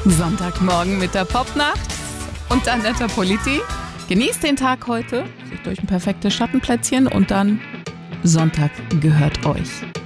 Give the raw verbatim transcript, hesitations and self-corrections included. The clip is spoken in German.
Sonntagmorgen mit der Popnacht und Annetta Politi. Genießt den Tag heute, sucht euch ein perfektes Schattenplätzchen und dann Sonntag gehört euch.